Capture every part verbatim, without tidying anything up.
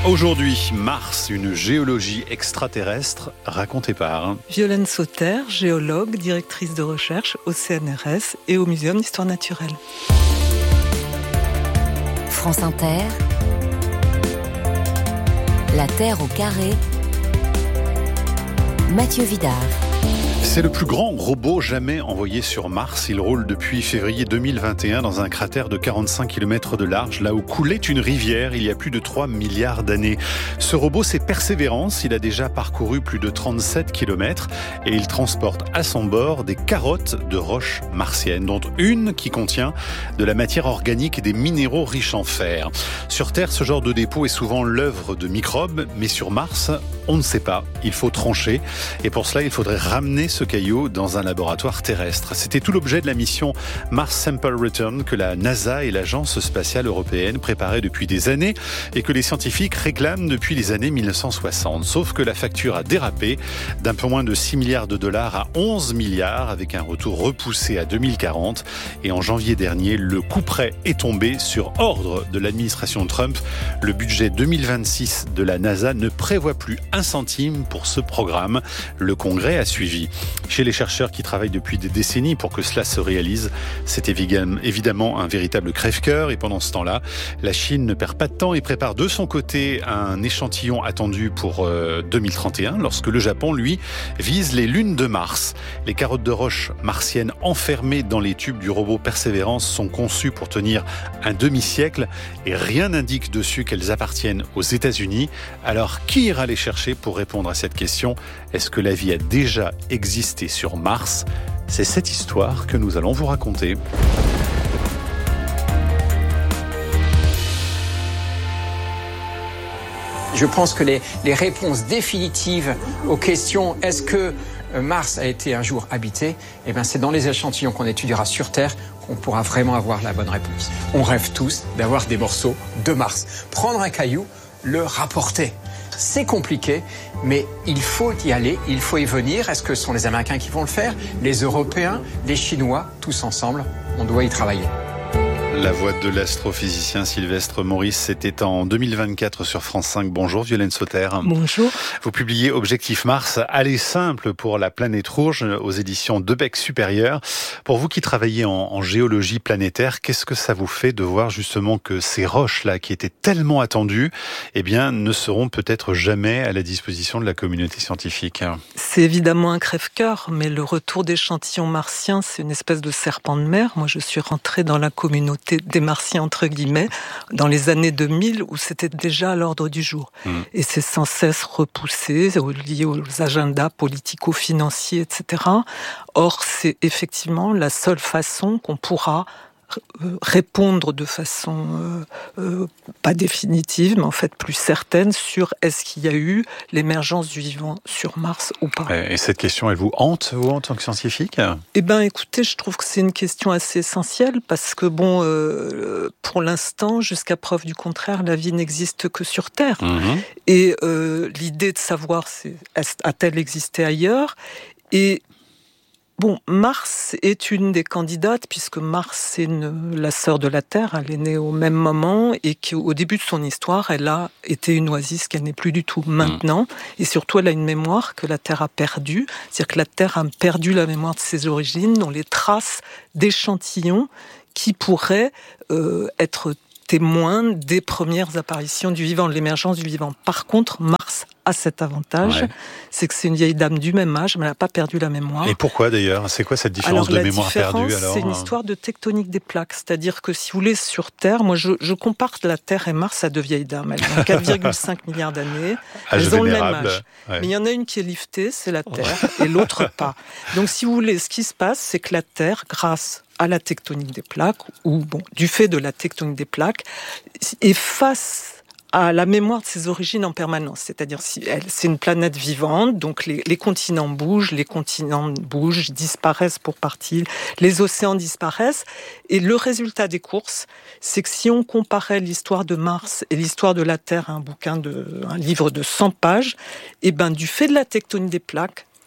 Aujourd'hui, Mars, une géologie extraterrestre racontée par Violaine Sauter, géologue, directrice de recherche au C N R S et au Muséum d'Histoire Naturelle. France Inter, La Terre au carré, Mathieu Vidard. C'est le plus grand robot jamais envoyé sur Mars. Il roule depuis février deux mille vingt et un dans un cratère de quarante-cinq kilomètres de large, là où coulait une rivière il y a plus de trois milliards d'années. Ce robot, c'est Persévérance. Il a déjà parcouru plus de trente-sept kilomètres et il transporte à son bord des carottes de roches martiennes, dont une qui contient de la matière organique et des minéraux riches en fer. Sur Terre, ce genre de dépôt est souvent l'œuvre de microbes, mais sur Mars, on ne sait pas. Il faut trancher et pour cela, il faudrait ramener ce caillou dans un laboratoire terrestre. C'était tout l'objet de la mission Mars Sample Return que la NASA et l'Agence spatiale européenne préparaient depuis des années et que les scientifiques réclament depuis les années mille neuf cent soixante. Sauf que la facture a dérapé d'un peu moins de six milliards de dollars à onze milliards avec un retour repoussé à deux mille quarante. Et en janvier dernier, le couperet est tombé sur ordre de l'administration Trump. Le budget deux mille vingt-six de la NASA ne prévoit plus un centime pour ce programme. Le Congrès a suivi. Chez les chercheurs qui travaillent depuis des décennies pour que cela se réalise, c'est évidemment un véritable crève-cœur. Et pendant ce temps-là, la Chine ne perd pas de temps et prépare de son côté un échantillon attendu pour deux mille trente et un, lorsque le Japon, lui, vise les lunes de Mars. Les carottes de roche martiennes enfermées dans les tubes du robot Persévérance sont conçues pour tenir un demi-siècle et rien n'indique dessus qu'elles appartiennent aux États-Unis. Alors, qui ira les chercher pour répondre à cette question? Est-ce que la vie a déjà existé sur Mars? C'est cette histoire que nous allons vous raconter. Je pense que les, les réponses définitives aux questions « est-ce que Mars a été un jour habité ?» eh bien, c'est dans les échantillons qu'on étudiera sur Terre qu'on pourra vraiment avoir la bonne réponse. On rêve tous d'avoir des morceaux de Mars. Prendre un caillou, le rapporter. C'est compliqué, mais il faut y aller, il faut y venir. Est-ce que ce sont les Américains qui vont le faire? Les Européens, les Chinois, tous ensemble, on doit y travailler. La voix de l'astrophysicien Sylvestre Maurice, c'était en deux mille vingt-quatre sur France cinq. Bonjour Violaine Sauter. Bonjour. Vous publiez Objectif Mars, aller simple pour la planète rouge aux éditions Debec Supérieur. Pour vous qui travaillez en, en géologie planétaire, qu'est-ce que ça vous fait de voir justement que ces roches-là, qui étaient tellement attendues, eh bien, ne seront peut-être jamais à la disposition de la communauté scientifique? C'est évidemment un crève-cœur, mais le retour d'échantillons martiens, c'est une espèce de serpent de mer. Moi, je suis rentrée dans la communauté des martiens, entre guillemets, dans les années deux mille, où c'était déjà à l'ordre du jour. Mmh. Et c'est sans cesse repoussé, lié aux agendas politico-financiers, et cetera. Or, c'est effectivement la seule façon qu'on pourra répondre de façon euh, euh, pas définitive, mais en fait plus certaine sur est-ce qu'il y a eu l'émergence du vivant sur Mars ou pas. Et cette question, elle vous hante, vous, en tant que scientifique? Eh bien, écoutez, je trouve que c'est une question assez essentielle parce que, bon, euh, pour l'instant, jusqu'à preuve du contraire, la vie n'existe que sur Terre. Mmh. Et euh, l'idée de savoir, c'est, a-t-elle existé ailleurs? Et bon, Mars est une des candidates, puisque Mars, c'est une, la sœur de la Terre, elle est née au même moment, et qu'au début de son histoire, elle a été une oasis qu'elle n'est plus du tout maintenant, mmh. et surtout, elle a une mémoire que la Terre a perdue, c'est-à-dire que la Terre a perdu la mémoire de ses origines, dont les traces d'échantillons qui pourraient euh, être témoins des premières apparitions du vivant, de l'émergence du vivant. Par contre, Mars a cet avantage, ouais. c'est que c'est une vieille dame du même âge, mais elle n'a pas perdu la mémoire. Et pourquoi d'ailleurs? C'est quoi cette différence alors, de mémoire perdue alors? C'est une histoire de tectonique des plaques, c'est-à-dire que si vous voulez, sur Terre, moi je, je compare la Terre et Mars à deux vieilles dames. Elles ont quatre virgule cinq milliards d'années, elles ont vénérable. le même âge. Ouais. Mais il y en a une qui est liftée, c'est la Terre, et l'autre pas. Donc si vous voulez, ce qui se passe, c'est que la Terre, grâce à la tectonique des plaques, ou bon, du fait de la tectonique des plaques, est face à la mémoire de ses origines en permanence. C'est-à-dire, si elle, c'est une planète vivante, donc les, les continents bougent, les continents bougent, disparaissent pour partie, les océans disparaissent. Et le résultat des courses, c'est que si on comparait l'histoire de Mars et l'histoire de la Terre, un bouquin de, un livre de cent pages, et ben, du fait de la tectonique des plaques,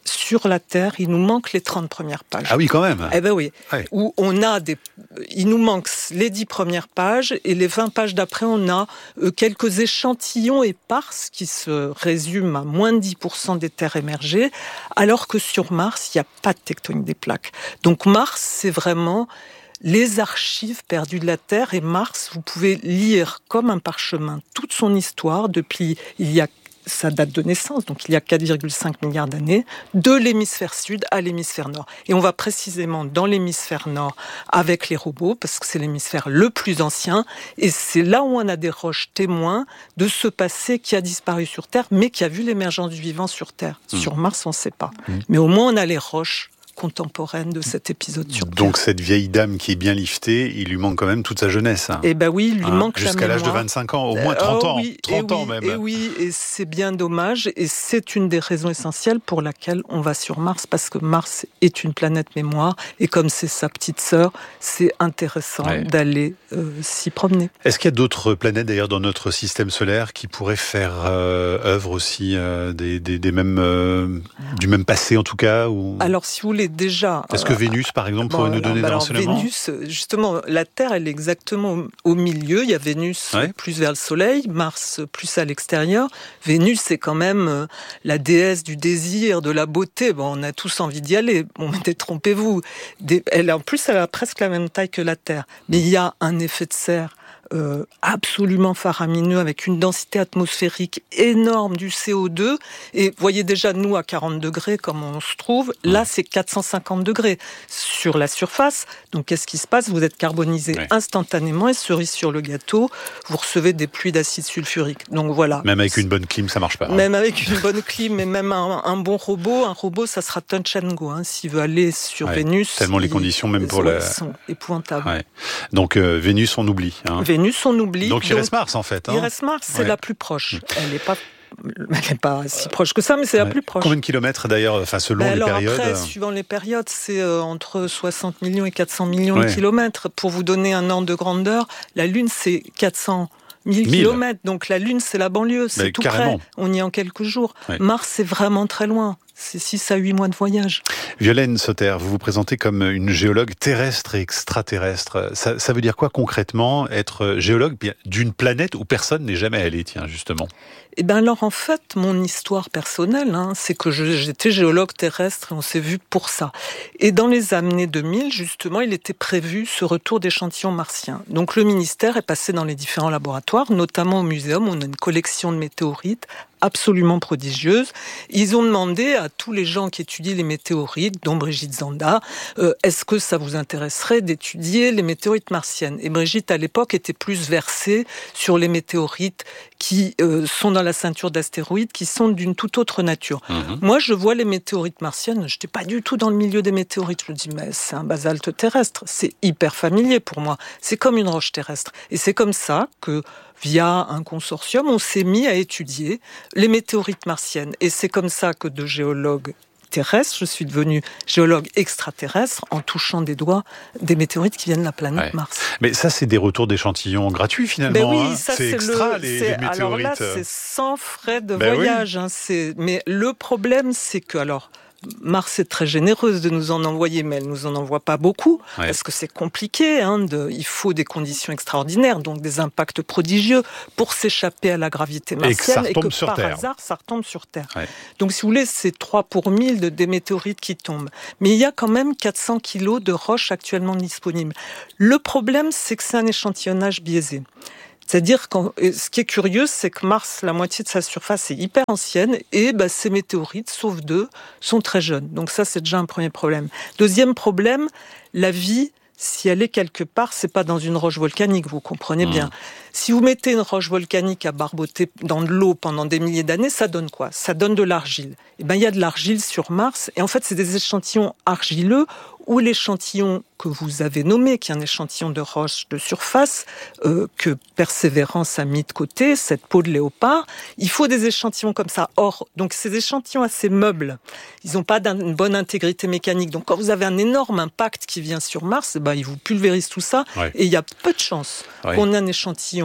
sur la Terre, il nous manque les trente premières pages. Ah oui, quand même. Eh ben oui. Ouais. Où on a des, il nous manque les dix premières pages et les vingt pages d'après, on a euh, quelques échantillons éparses qui se résument à moins de dix pour cent des terres émergées, alors que sur Mars, il n'y a pas de tectonique des plaques. Donc Mars, c'est vraiment les archives perdues de la Terre. Et Mars, vous pouvez lire comme un parchemin toute son histoire depuis il y a sa date de naissance, donc il y a quatre virgule cinq milliards d'années, de l'hémisphère sud à l'hémisphère nord. Et on va précisément dans l'hémisphère nord avec les robots, parce que c'est l'hémisphère le plus ancien, et c'est là où on a des roches témoins de ce passé qui a disparu sur Terre, mais qui a vu l'émergence du vivant sur Terre. Mmh. Sur Mars, on ne sait pas. Mmh. Mais au moins, on a les roches contemporaine de cet épisode sur Terre. Donc cette vieille dame qui est bien liftée, il lui manque quand même toute sa jeunesse. Hein. Eh ben oui, il lui hein, manque jusqu'à l'âge de vingt-cinq ans, au moins trente ans, oh oui, trente et ans oui, même. Et oui, et c'est bien dommage, et c'est une des raisons essentielles pour laquelle on va sur Mars, parce que Mars est une planète mémoire, et comme c'est sa petite sœur, c'est intéressant ouais. d'aller euh, s'y promener. Est-ce qu'il y a d'autres planètes d'ailleurs dans notre système solaire qui pourraient faire euh, œuvre aussi euh, des, des, des mêmes, euh, du même passé en tout cas ou... Alors si vous voulez déjà... Est-ce que Vénus, par exemple, pourrait bon, nous donner bah des renseignements ? Vénus, justement, la Terre, elle est exactement au, au milieu. Il y a Vénus ouais. plus vers le Soleil, Mars plus à l'extérieur. Vénus, c'est quand même euh, la déesse du désir, de la beauté. Bon, on a tous envie d'y aller. Bon, mais détrompez-vous. Des, elle, en plus, elle a presque la même taille que la Terre. Mais il y a un effet de serre Euh, absolument faramineux, avec une densité atmosphérique énorme du C O deux. Et voyez déjà, nous, à quarante degrés, comme on se trouve, là, c'est quatre cent cinquante degrés sur la surface. Donc, qu'est-ce qui se passe ? Vous êtes carbonisé ouais. instantanément, et cerise sur le gâteau, vous recevez des pluies d'acide sulfurique. Donc, voilà. Même avec une bonne clim, ça marche pas. Hein. Même avec une bonne clim, et même un, un bon robot, un robot, ça sera touch and go. Hein, s'il veut aller sur ouais, Vénus... Tellement les conditions, même pour la... sont épouvantables. Ouais. Donc, euh, Vénus, on oublie. Hein. Vénus, on oublie. Donc, il donc, reste Mars, en fait. Hein. Il reste Mars, c'est ouais. la plus proche. Elle n'est pas... Elle n'est pas si proche que ça, mais c'est ouais. la plus proche. Combien de kilomètres d'ailleurs, enfin selon ben les alors périodes après, suivant les périodes, c'est euh, entre soixante millions et quatre cents millions ouais. de kilomètres. Pour vous donner un ordre de grandeur, la Lune, c'est quatre cents mille kilomètres. Donc la Lune, c'est la banlieue, c'est ben, tout carrément. Près. On y est en quelques jours. Ouais. Mars, c'est vraiment très loin. C'est six à huit mois de voyage. Violaine Sauter, vous vous présentez comme une géologue terrestre et extraterrestre. Ça, ça veut dire quoi concrètement, être géologue d'une planète où personne n'est jamais allé, tiens, justement ? Eh bien alors en fait, mon histoire personnelle, hein, c'est que je, j'étais géologue terrestre et on s'est vu pour ça. Et dans les années deux mille, justement, il était prévu ce retour d'échantillons martiens. Donc le ministère est passé dans les différents laboratoires, notamment au muséum, où on a une collection de météorites absolument prodigieuse. Ils ont demandé à tous les gens qui étudient les météorites, dont Brigitte Zanda, euh, est-ce que ça vous intéresserait d'étudier les météorites martiennes ? Et Brigitte, à l'époque, était plus versée sur les météorites qui euh, sont dans la ceinture d'astéroïdes, qui sont d'une toute autre nature. Mmh. Moi, je vois les météorites martiennes, je n'étais pas du tout dans le milieu des météorites. Je me dis, mais c'est un basalte terrestre. C'est hyper familier pour moi. C'est comme une roche terrestre. Et c'est comme ça que, via un consortium, on s'est mis à étudier les météorites martiennes. Et c'est comme ça que de géologue terrestre, je suis devenue géologue extraterrestre en touchant des doigts des météorites qui viennent de la planète ouais. Mars. Mais ça, c'est des retours d'échantillons gratuits finalement. Ben oui, hein. ça, c'est, c'est extra, le, les, c'est, les météorites. Alors là, c'est sans frais de ben voyage. Oui. Hein, c'est, mais le problème, c'est que... alors. Mars est très généreuse de nous en envoyer, mais elle nous en envoie pas beaucoup, ouais. parce que c'est compliqué. Hein, de, il faut des conditions extraordinaires, donc des impacts prodigieux pour s'échapper à la gravité martienne, et que, et que par Terre. hasard, ça retombe sur Terre. Ouais. Donc, si vous voulez, c'est trois pour mille de, des météorites qui tombent. Mais il y a quand même quatre cents kilos de roches actuellement disponibles. Le problème, c'est que c'est un échantillonnage biaisé. C'est-à-dire que ce qui est curieux, c'est que Mars, la moitié de sa surface est hyper ancienne et bah, ces météorites, sauf deux, sont très jeunes. Donc ça, c'est déjà un premier problème. Deuxième problème, la vie, si elle est quelque part, c'est pas dans une roche volcanique, vous comprenez bien. Mmh. Si vous mettez une roche volcanique à barboter dans de l'eau pendant des milliers d'années, ça donne quoi ? Ça donne de l'argile. Et ben, il y a de l'argile sur Mars, et en fait, c'est des échantillons argileux où l'échantillon que vous avez nommé, qui est un échantillon de roche de surface, euh, que Persévérance a mis de côté, cette peau de léopard, il faut des échantillons comme ça. Or, donc ces échantillons assez meubles, ils n'ont pas une bonne intégrité mécanique. Donc quand vous avez un énorme impact qui vient sur Mars, ben, ils vous pulvérisent tout ça, ouais. et il y a peu de chances ouais. qu'on ait un échantillon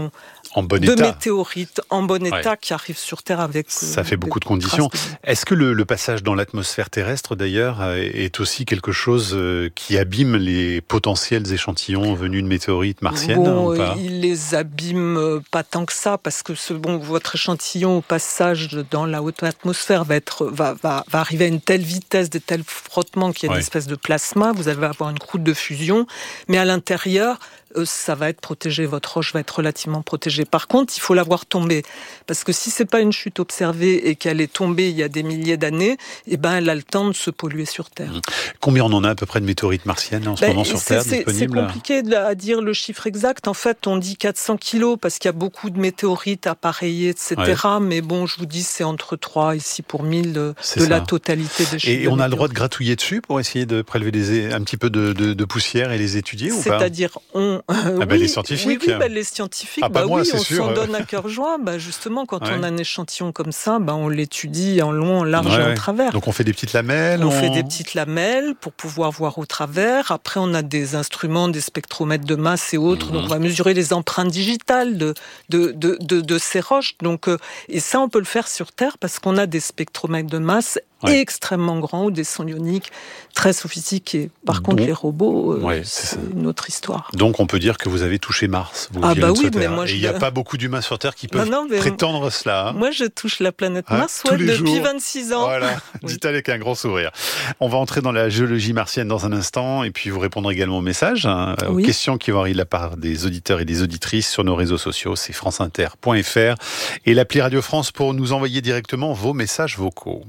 en bon de état. météorites en bon état Ouais. qui arrivent sur Terre avec... Ça euh, fait beaucoup de des conditions. traces de- Est-ce que le, le passage dans l'atmosphère terrestre, d'ailleurs, est aussi quelque chose qui abîme les potentiels échantillons venus de météorites martiennes Bon, ou pas ? il les abîme pas tant que ça, parce que ce, bon, votre échantillon au passage dans la haute atmosphère va, être, va, va, va arriver à une telle vitesse, de tels frottements qu'il y a une Ouais. espèce de plasma, vous allez avoir une croûte de fusion, mais à l'intérieur, euh, ça va être protégé, votre roche va être relativement protégée. Par contre, il faut la voir tomber, parce que si c'est pas une chute observée et qu'elle est tombée il y a des milliers d'années, eh ben, elle a le temps de se polluer sur Terre. Combien on en a à peu près de météorites martiennes en ce Ben, moment sur c'est, Terre c'est, c'est disponibles ? compliqué de- à dire le chiffre exact. En fait, on dit quatre cents kilos parce qu'il y a beaucoup de météorites appareillées, et cetera. Ouais. Mais bon, je vous dis, c'est entre trois et six pour mille de, de la totalité des chiffres. Et on a le droit de gratouiller dessus pour essayer de prélever des, un petit peu de, de, de poussière et les étudier ou pas ? C'est-à-dire, on... Euh, ah ben oui, les scientifiques. Oui, oui ben les scientifiques, ah, bah moi, oui, on sûr. s'en donne à cœur joie. Bah justement, quand ouais. on a un échantillon comme ça, bah on l'étudie en long, en large ouais, et en ouais. travers. Donc on fait des petites lamelles. On, on fait des petites lamelles pour pouvoir voir au travers. Après, on a des instruments, des spectromètres de masse et autres. Mmh. Donc on va mesurer les empreintes digitales de de de de, de ces roches. Donc euh, et ça, on peut le faire sur Terre parce qu'on a des spectromètres de masse ouais. extrêmement grands ou des sondes ioniques très sophistiqués. Par bon. contre, les robots, euh, ouais, c'est, c'est une autre histoire. Donc on peut dire que vous avez touché Mars. Vous ah bah oui, mais moi et je... il n'y a pas beaucoup d'humains sur Terre qui peuvent non, non, prétendre moi, cela. Hein. Moi, je touche la planète Mars ah, ouais, depuis jours. vingt-six ans. Voilà, oui. Dites avec un grand sourire. On va entrer dans la géologie martienne dans un instant et puis vous répondre également aux messages, hein, aux oui. questions qui vont arriver de la part des auditeurs et des auditrices sur nos réseaux sociaux. C'est franceinter point f r et l'appli Radio France pour nous envoyer directement vos messages vocaux.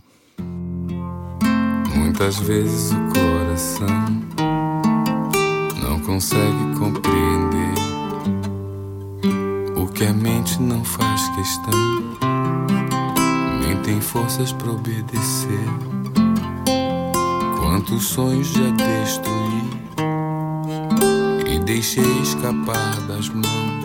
Muitas vezes o coração não consegue compreender o que a mente não faz questão, nem tem forças para obedecer. Quantos sonhos já destruí e deixei escapar das mãos.